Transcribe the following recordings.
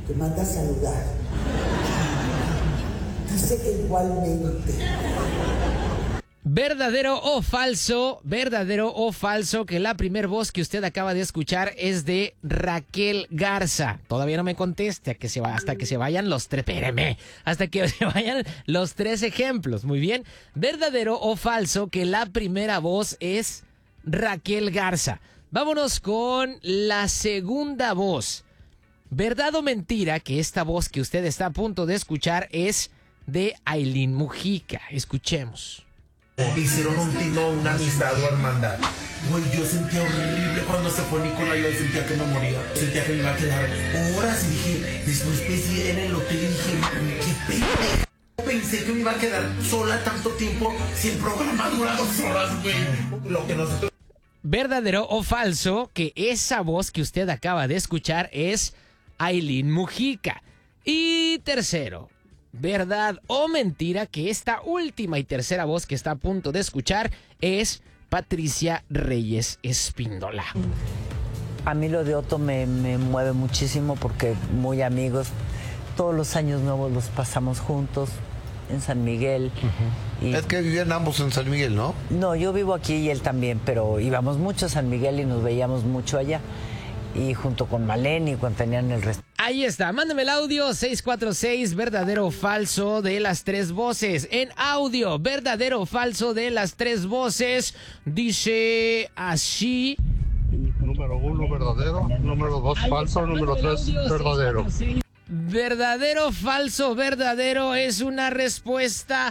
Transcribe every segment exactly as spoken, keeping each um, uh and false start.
te manda a saludar. Dice que igualmente. ¿Verdadero o falso? ¿Verdadero o falso que la primer voz que usted acaba de escuchar es de Raquel Garza? Todavía no me conteste, a que se va, hasta que se vayan los tres. Espéreme, hasta que se vayan los tres ejemplos. Muy bien. ¿Verdadero o falso que la primera voz es Raquel Garza? Vámonos con la segunda voz. ¿Verdad o mentira que esta voz que usted está a punto de escuchar es de Ailín Mujica? Escuchemos. Hicieron un tino, una amistad o hermandad. Güey, yo sentía horrible cuando se fue Nicolás. Yo sentía que me moría. Sentía que me iba a quedar horas. Y dije, después pensé en el hotel y dije, qué pena. Pensé que me iba a quedar sola tanto tiempo. Si el programa dura dos horas, güey. Lo que nosotros... ¿Verdadero o falso que esa voz que usted acaba de escuchar es Ailín Mujica? Y tercero, ¿verdad o mentira que esta última y tercera voz que está a punto de escuchar es Patricia Reyes Espíndola? A mí lo de Otto me, me mueve muchísimo porque muy amigos. Todos los años nuevos los pasamos juntos en San Miguel. Uh-huh. Y es que vivían ambos en San Miguel, ¿no? No, yo vivo aquí y él también, pero íbamos mucho a San Miguel y nos veíamos mucho allá. Y junto con Maleni cuando tenían el resto. Ahí está, mándame el audio seis cuatro seis, verdadero o falso de las tres voces. En audio, verdadero o falso de las tres voces. Dice así. Número uno, verdadero. Número dos, falso. Número tres, verdadero. Verdadero, falso, verdadero es una respuesta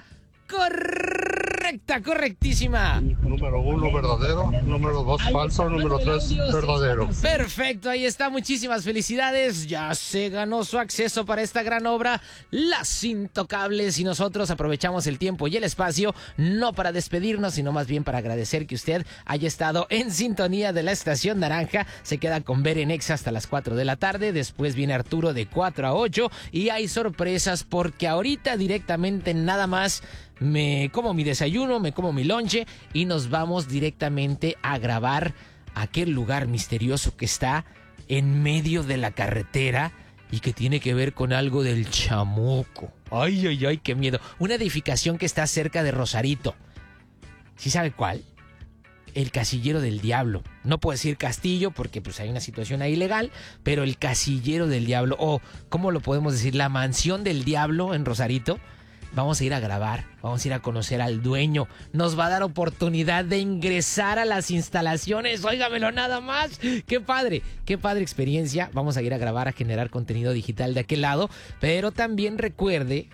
correcta, correctísima. Número uno, verdadero. Número dos, falso. Número tres, verdadero. Perfecto, ahí está. Muchísimas felicidades. Ya se ganó su acceso para esta gran obra, Las Intocables. Y nosotros aprovechamos el tiempo y el espacio, no para despedirnos, sino más bien para agradecer que usted haya estado en sintonía de la Estación Naranja. Se queda con Ver en Exa hasta las cuatro de la tarde. Después viene Arturo de cuatro a ocho. Y hay sorpresas porque ahorita directamente nada más me como mi desayuno, me como mi lonche y nos vamos directamente a grabar aquel lugar misterioso que está en medio de la carretera y que tiene que ver con algo del Chamuco. Ay, ay, ay, qué miedo. Una edificación que está cerca de Rosarito. ¿Sí sabe cuál? El Casillero del Diablo. No puedo decir castillo porque pues hay una situación ahí ilegal, pero el Casillero del Diablo, o ¿cómo lo podemos decir? La Mansión del Diablo en Rosarito. Vamos a ir a grabar, vamos a ir a conocer al dueño. Nos va a dar oportunidad de ingresar a las instalaciones. Óigamelo nada más. Qué padre, qué padre experiencia. Vamos a ir a grabar, a generar contenido digital de aquel lado. Pero también recuerde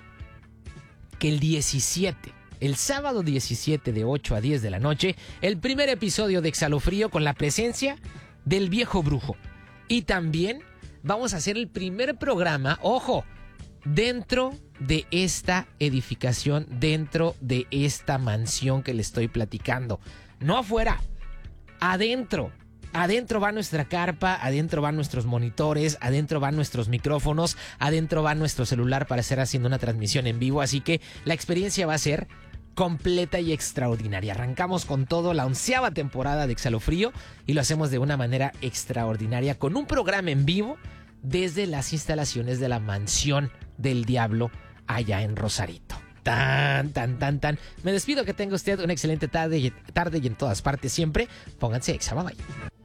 que el diecisiete, el sábado diecisiete de ocho a diez de la noche, el primer episodio de Exhalofrío con la presencia del Viejo Brujo. Y también vamos a hacer el primer programa, ojo, dentro de esta edificación, dentro de esta mansión que le estoy platicando. No afuera, adentro. Adentro va nuestra carpa, adentro van nuestros monitores, adentro van nuestros micrófonos, adentro va nuestro celular para estar haciendo una transmisión en vivo. Así que la experiencia va a ser completa y extraordinaria. Arrancamos con todo la onceava temporada de Exhalofrío y lo hacemos de una manera extraordinaria con un programa en vivo desde las instalaciones de la Mansión del Diablo allá en Rosarito. Tan, tan, tan, tan. Me despido, que tenga usted una excelente tarde, tarde y en todas partes siempre. Pónganse Exa, bye bye.